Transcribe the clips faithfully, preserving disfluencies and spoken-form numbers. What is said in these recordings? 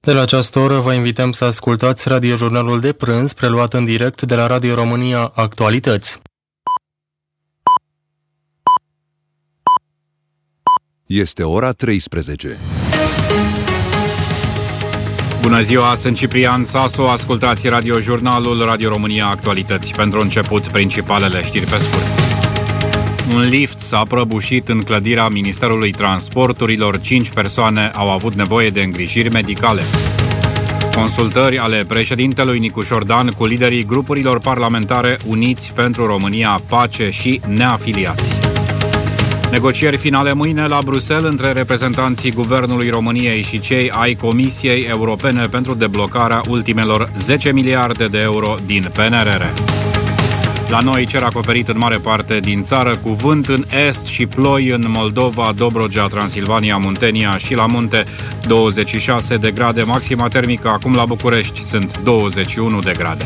De la această oră vă invităm să ascultați radiojurnalul de prânz, preluat în direct de la Radio România Actualități. Este ora treisprezece. Bună ziua, sunt Ciprian Sasu, ascultați radiojurnalul Radio România Actualități. Pentru început, principalele știri pe scurt. Un lift s-a prăbușit în clădirea Ministerului Transporturilor. Cinci persoane au avut nevoie de îngrijiri medicale. Consultări ale președintelui Nicu Șordan cu liderii grupurilor parlamentare Uniți pentru România, Pace și Neafiliați. Negocieri finale mâine la Bruxelles între reprezentanții Guvernului României și cei ai Comisiei Europene pentru deblocarea ultimelor zece miliarde de euro din P N R R. La noi, cer acoperit în mare parte din țară, cu vânt în est și ploi în Moldova, Dobrogea, Transilvania, Muntenia și la munte, douăzeci și șase de grade, maxima termică. Acum la București sunt douăzeci și unu de grade.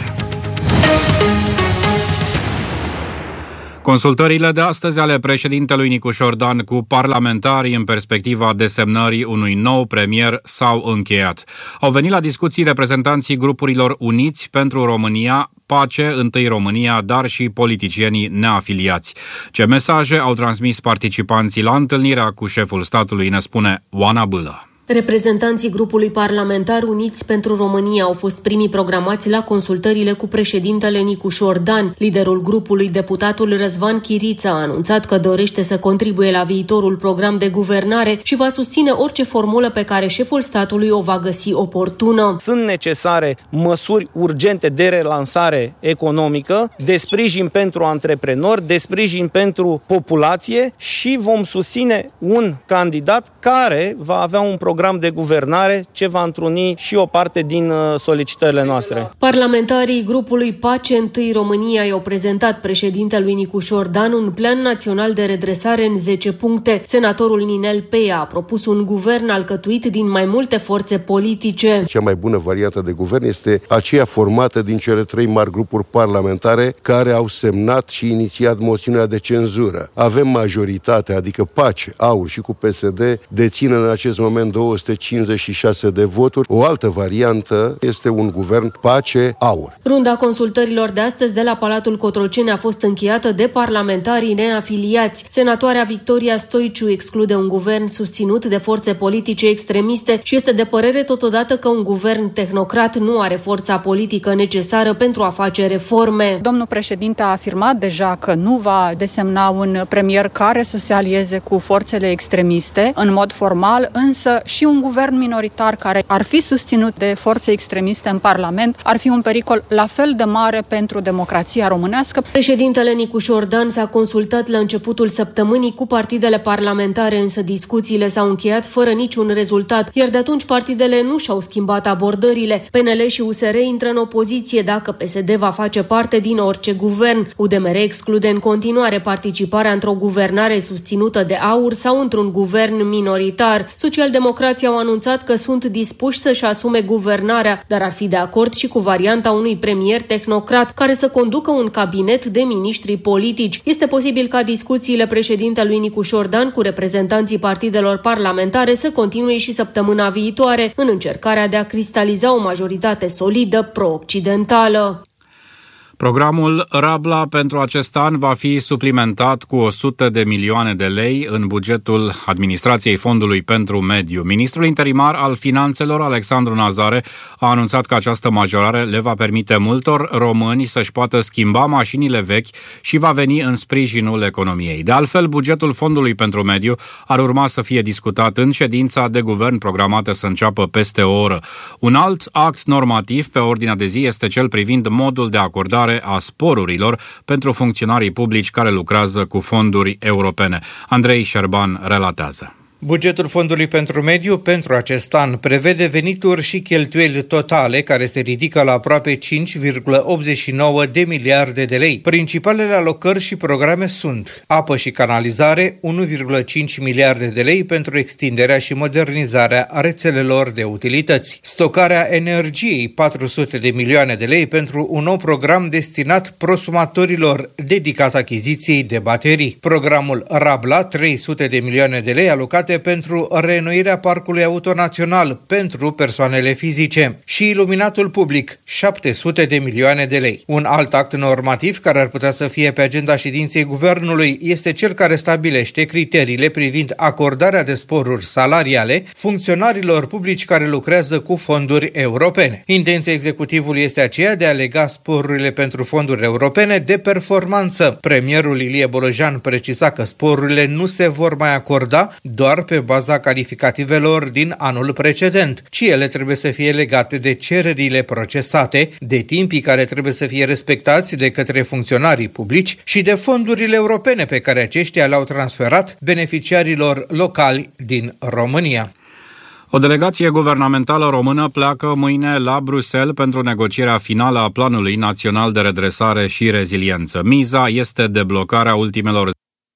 Consultările de astăzi ale președintelui Nicu Șordan cu parlamentarii în perspectiva desemnării unui nou premier s-au încheiat. Au venit la discuții reprezentanții grupurilor Uniți pentru România, Pace, Întâi România, dar și politicienii neafiliați. Ce mesaje au transmis participanții la întâlnirea cu șeful statului, ne spune Oana Bâlă. Reprezentanții grupului parlamentar Uniți pentru România au fost primii programați la consultările cu președintele Nicu Șordan. Liderul grupului, deputatul Răzvan Chiriță, a anunțat că dorește să contribuie la viitorul program de guvernare și va susține orice formulă pe care șeful statului o va găsi oportună. Sunt necesare măsuri urgente de relansare economică, de sprijin pentru antreprenori, de sprijin pentru populație și vom susține un candidat care va avea un program program de guvernare ce va întruni și o parte din solicitările noastre. Parlamentarii grupului Pace Întâi România i-au prezentat președintelui Nicu Șordan un plan național de redresare în zece puncte. Senatorul Ninel Peia a propus un guvern alcătuit din mai multe forțe politice. Cea mai bună variantă de guvern este aceea formată din cele trei mari grupuri parlamentare care au semnat și inițiat moțiunea de cenzură. Avem majoritate, adică Pace, Aur și cu P S D dețin în acest moment două sute cincizeci și șase de voturi. O altă variantă este un guvern Pace-Aur. Runda consultărilor de astăzi de la Palatul Cotroceni a fost încheiată de parlamentarii neafiliați. Senatoarea Victoria Stoiciu exclude un guvern susținut de forțe politice extremiste și este de părere totodată că un guvern tehnocrat nu are forța politică necesară pentru a face reforme. Domnul președinte a afirmat deja că nu va desemna un premier care să se alieze cu forțele extremiste în mod formal, însă și un guvern minoritar care ar fi susținut de forțe extremiste în Parlament ar fi un pericol la fel de mare pentru democrația românească. Președintele Nicu Șordan s-a consultat la începutul săptămânii cu partidele parlamentare, însă discuțiile s-au încheiat fără niciun rezultat, iar de atunci partidele nu și-au schimbat abordările. P N L și U S R intră în opoziție dacă P S D va face parte din orice guvern. U D M R exclude în continuare participarea într-o guvernare susținută de Aur sau într-un guvern minoritar. Socialdemocrații au anunțat că sunt dispuși să-și asume guvernarea, dar ar fi de acord și cu varianta unui premier tehnocrat care să conducă un cabinet de miniștri politici. Este posibil ca discuțiile președintelui Nicu Șordan cu reprezentanții partidelor parlamentare să continue și săptămâna viitoare în încercarea de a cristaliza o majoritate solidă pro-occidentală. Programul Rabla pentru acest an va fi suplimentat cu o sută de milioane de lei în bugetul Administrației Fondului pentru Mediu. Ministrul interimar al Finanțelor, Alexandru Nazare, a anunțat că această majorare le va permite multor români să-și poată schimba mașinile vechi și va veni în sprijinul economiei. De altfel, bugetul Fondului pentru Mediu ar urma să fie discutat în ședința de guvern programată să înceapă peste o oră. Un alt act normativ pe ordinea de zi este cel privind modul de acordare a sporurilor pentru funcționarii publici care lucrează cu fonduri europene. Andrei Șerban relatează. Bugetul Fondului pentru Mediu pentru acest an prevede venituri și cheltuieli totale care se ridică la aproape cinci virgulă optzeci și nouă de miliarde de lei. Principalele alocări și programe sunt apă și canalizare, unu virgulă cinci miliarde de lei pentru extinderea și modernizarea rețelelor de utilități, stocarea energiei, patru sute de milioane de lei pentru un nou program destinat prosumatorilor dedicat achiziției de baterii, programul Rabla, trei sute de milioane de lei alocate credite pentru reînnoirea parcului auto național pentru persoanele fizice și iluminatul public, șapte sute de milioane de lei. Un alt act normativ care ar putea să fie pe agenda ședinței guvernului este cel care stabilește criteriile privind acordarea de sporuri salariale funcționarilor publici care lucrează cu fonduri europene. Intenția executivului este aceea de a lega sporurile pentru fonduri europene de performanță. Premierul Ilie Bolojan precisa că sporurile nu se vor mai acorda doar pe baza calificativelor din anul precedent, ci ele trebuie să fie legate de cererile procesate, de timpii care trebuie să fie respectați de către funcționarii publici și de fondurile europene pe care aceștia le-au transferat beneficiarilor locali din România. O delegație guvernamentală română pleacă mâine la Bruxelles pentru negocierea finală a Planului Național de Redresare și Reziliență. Miza este deblocarea ultimelor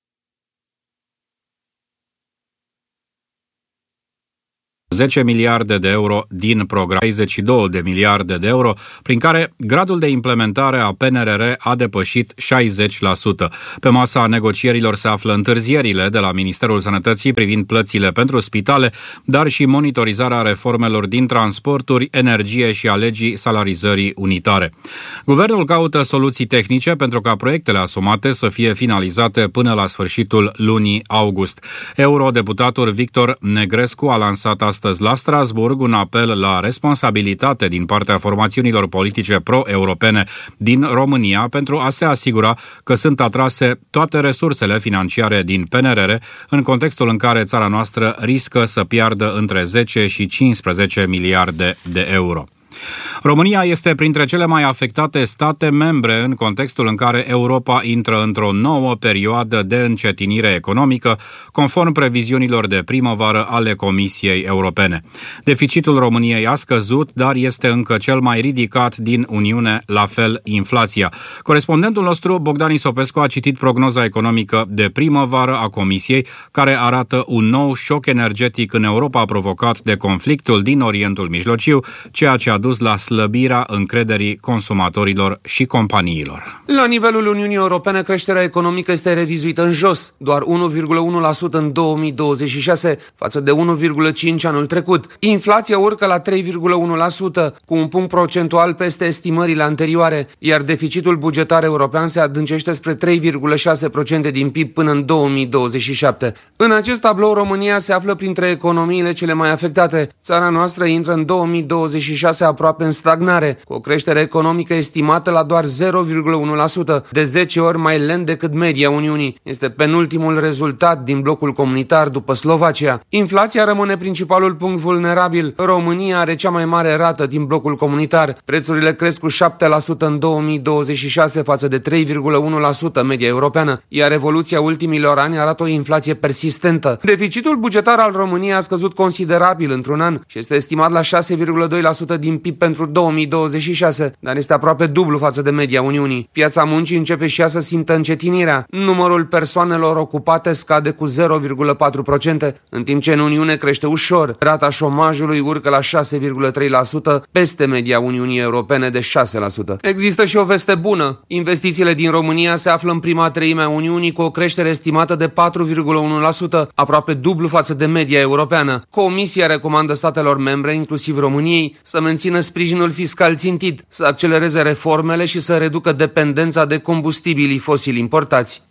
zece miliarde de euro din program, treizeci și două de miliarde de euro, prin care gradul de implementare a P N R R a depășit șaizeci la sută. Pe masa negocierilor se află întârzierile de la Ministerul Sănătății privind plățile pentru spitale, dar și monitorizarea reformelor din transporturi, energie și a legii salarizării unitare. Guvernul caută soluții tehnice pentru ca proiectele asumate să fie finalizate până la sfârșitul lunii august. Eurodeputatul Victor Negrescu a lansat astăzi la Strasburg un apel la responsabilitate din partea formațiunilor politice pro-europene din România pentru a se asigura că sunt atrase toate resursele financiare din P N R R în contextul în care țara noastră riscă să piardă între zece și cincisprezece miliarde de euro. România este printre cele mai afectate state membre în contextul în care Europa intră într-o nouă perioadă de încetinire economică, conform previziunilor de primăvară ale Comisiei Europene. Deficitul României a scăzut, dar este încă cel mai ridicat din Uniune, la fel inflația. Corespondentul nostru, Bogdan Isopescu, a citit prognoza economică de primăvară a Comisiei, care arată un nou șoc energetic în Europa provocat de conflictul din Orientul Mijlociu, ceea ce a dus la slăbirea încrederii consumatorilor și companiilor. La nivelul Uniunii Europene, creșterea economică este revizuită în jos, doar unu virgulă unu la sută în două mii douăzeci și șase, față de unu virgulă cinci la sută anul trecut. Inflația urcă la trei virgulă unu la sută, cu un punct procentual peste estimările anterioare, iar deficitul bugetar european se adâncește spre trei virgulă șase la sută din P I B până în două mii douăzeci și șapte. În acest tablou, România se află printre economiile cele mai afectate. Țara noastră intră în două mii douăzeci și șase aproape în stagnare, cu o creștere economică estimată la doar zero virgulă unu la sută, de zece ori mai lent decât media Uniunii. Este penultimul rezultat din blocul comunitar după Slovacia. Inflația rămâne principalul punct vulnerabil. România are cea mai mare rată din blocul comunitar. Prețurile cresc cu șapte la sută în două mii douăzeci și șase față de trei virgulă unu la sută media europeană, iar evoluția ultimilor ani arată o inflație persistentă. Deficitul bugetar al României a scăzut considerabil într-un an și este estimat la șase virgulă doi la sută din P I B pentru două mii douăzeci și șase, dar este aproape dublu față de media Uniunii. Piața muncii începe și ea să simtă încetinirea. Numărul persoanelor ocupate scade cu zero virgulă patru la sută, în timp ce în Uniune crește ușor. Rata șomajului urcă la șase virgulă trei la sută, peste media Uniunii Europene de șase la sută. Există și o veste bună. Investițiile din România se află în prima treime a Uniunii cu o creștere estimată de patru virgulă unu la sută, aproape dublu față de media europeană. Comisia recomandă statelor membre, inclusiv României, să mențină sprijinul fiscal țintit, să accelereze reformele și să reducă dependența de combustibilii fosili importați.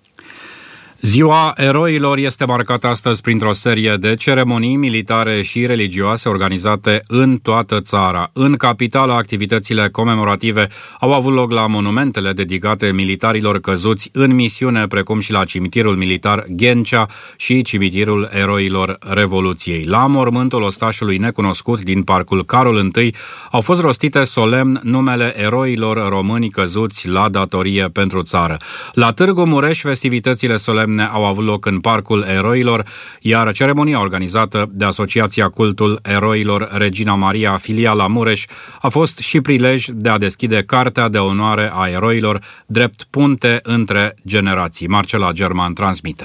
Ziua Eroilor este marcată astăzi printr-o serie de ceremonii militare și religioase organizate în toată țara. În capitală, activitățile comemorative au avut loc la monumentele dedicate militarilor căzuți în misiune, precum și la cimitirul militar Ghencea și cimitirul Eroilor Revoluției. La mormântul ostașului necunoscut din parcul Carol I au fost rostite solemn numele eroilor români căzuți la datorie pentru țară. La Târgu Mureș, festivitățile solemne au avut loc în Parcul Eroilor, iar ceremonia organizată de Asociația Cultul Eroilor Regina Maria, filiala Mureș, a fost și prilej de a deschide Cartea de Onoare a Eroilor, drept punte între generații. Marcela German transmite.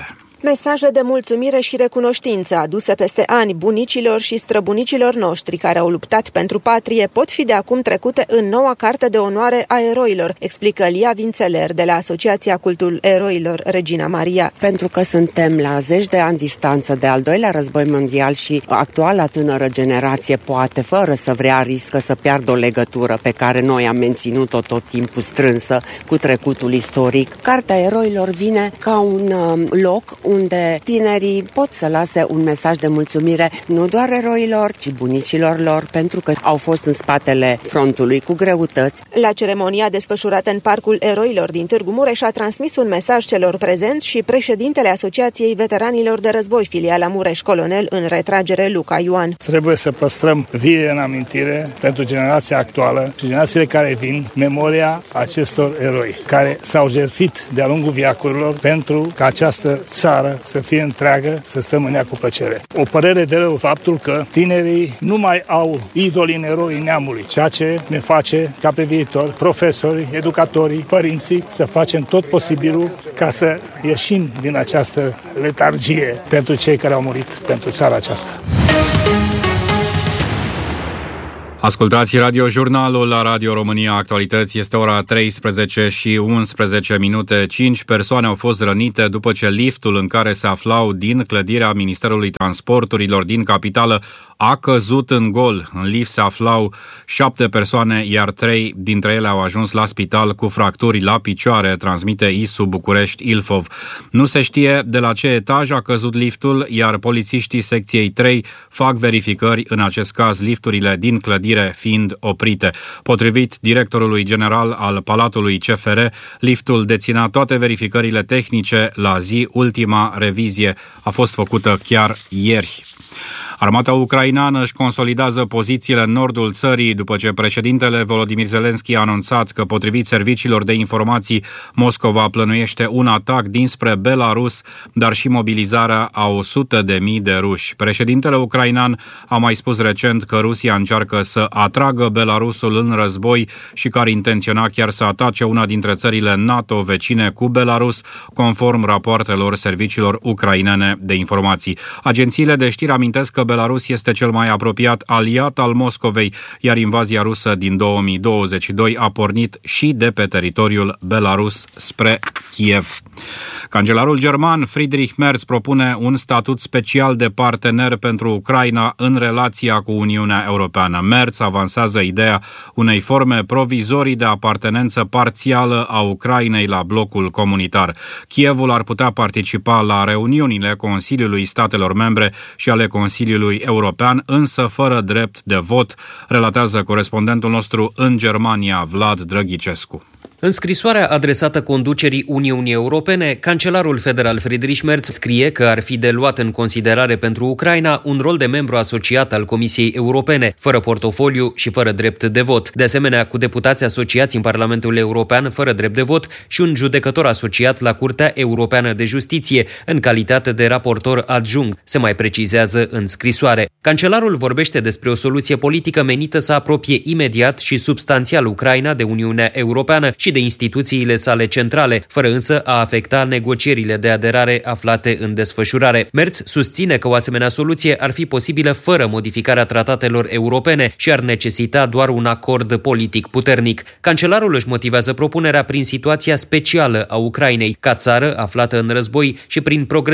Mesaje de mulțumire și recunoștință aduse peste ani bunicilor și străbunicilor noștri care au luptat pentru patrie pot fi de acum trecute în noua carte de onoare a eroilor, explică Lia Vințeler de la Asociația Cultul Eroilor Regina Maria. Pentru că suntem la zeci de ani distanță de al doilea război mondial și actuala tânără generație poate, fără să vrea, riscă să piardă o legătură pe care noi am menținut-o tot timpul strânsă cu trecutul istoric. Cartea Eroilor vine ca un um, loc unde tinerii pot să lase un mesaj de mulțumire nu doar eroilor, ci bunicilor lor, pentru că au fost în spatele frontului cu greutăți. La ceremonia desfășurată în Parcul Eroilor din Târgu Mureș a transmis un mesaj celor prezenți și președintele Asociației Veteranilor de Război, filiala Mureș, colonel în retragere Luca Ioan. Trebuie să păstrăm vie în amintire pentru generația actuală și generațiile care vin memoria acestor eroi care s-au jertfit de-a lungul veacurilor pentru ca această țară să fie întreagă, să stăm în ea cu plăcere. O părere de rău faptul că tinerii nu mai au idoli în eroii neamului, ceea ce ne face ca pe viitor profesorii, educatorii, părinții să facem tot posibilul ca să ieșim din această letargie pentru cei care au murit pentru țara aceasta. Ascultați radiojurnalul la Radio România Actualități. Este ora treisprezece și unsprezece minute. Cinci persoane au fost rănite după ce liftul în care se aflau din clădirea Ministerului Transporturilor din capitală a căzut în gol. În lift se aflau șapte persoane, iar trei dintre ele au ajuns la spital cu fracturi la picioare, transmite I S U București Ilfov. Nu se știe de la ce etaj a căzut liftul, iar polițiștii secției trei fac verificări, în acest caz lifturile din clădire fiind oprite. Potrivit directorului general al Palatului C F R, liftul deținea toate verificările tehnice la zi. Ultima revizie a fost făcută chiar ieri. Armata ucraineană își consolidează pozițiile în nordul țării după ce președintele Volodymyr Zelensky a anunțat că, potrivit serviciilor de informații, Moscova plănuiește un atac dinspre Belarus, dar și mobilizarea a o sută de mii de ruși. Președintele ucrainean a mai spus recent că Rusia încearcă să atragă Belarusul în război și că ar intenționa chiar să atace una dintre țările NATO vecine cu Belarus, conform rapoartelor serviciilor ucrainene de informații. Agențiile de știri amintesc că Belarus este cel mai apropiat aliat al Moscovei, iar invazia rusă din două mii douăzeci și doi a pornit și de pe teritoriul Belarus spre Kiev. Cancelarul german Friedrich Merz propune un statut special de partener pentru Ucraina în relația cu Uniunea Europeană. Merz avansează ideea unei forme provizorii de apartenență parțială a Ucrainei la blocul comunitar. Kievul ar putea participa la reuniunile Consiliului Statelor Membre și ale Consiliului European, însă fără drept de vot, relatează corespondentul nostru în Germania, Vlad Drăghicescu. În scrisoarea adresată conducerii Uniunii Europene, cancelarul federal Friedrich Merz scrie că ar fi de luat în considerare pentru Ucraina un rol de membru asociat al Comisiei Europene, fără portofoliu și fără drept de vot. De asemenea, cu deputați asociați în Parlamentul European fără drept de vot și un judecător asociat la Curtea Europeană de Justiție, în calitate de raportor adjunct, se mai precizează în scrisoare. Cancelarul vorbește despre o soluție politică menită să apropie imediat și substanțial Ucraina de Uniunea Europeană și de instituțiile sale centrale, fără însă a afecta negocierile de aderare aflate în desfășurare. Merz susține că o asemenea soluție ar fi posibilă fără modificarea tratatelor europene și ar necesita doar un acord politic puternic. Cancelarul își motivează propunerea prin situația specială a Ucrainei, ca țară aflată în război și prin progres